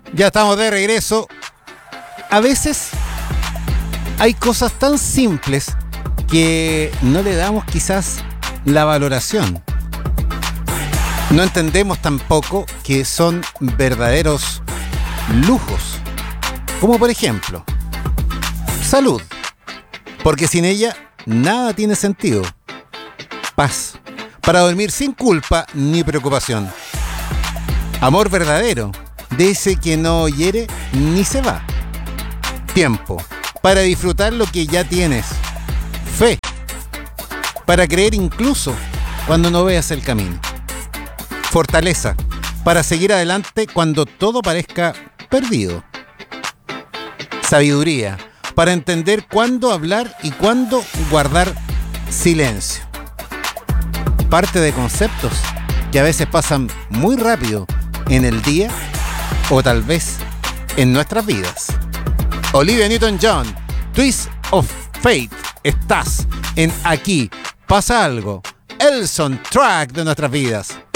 Ya estamos de regreso. A veces hay cosas tan simples que no le damos quizás la valoración. No entendemos tampoco que son verdaderos lujos. Como por ejemplo, salud. Porque sin ella nada tiene sentido. Paz. Para dormir sin culpa ni preocupación. Amor verdadero. De ese que no hiere ni se va. Tiempo. Para disfrutar lo que ya tienes. Fe. Para creer incluso cuando no veas el camino. Fortaleza. Para seguir adelante cuando todo parezca perdido. Sabiduría. Para entender cuándo hablar y cuándo guardar silencio. Parte de conceptos que a veces pasan muy rápido en el día o tal vez en nuestras vidas. Olivia Newton-John, Twist of Fate. Estás en Aquí Pasa Algo, el soundtrack de nuestras vidas.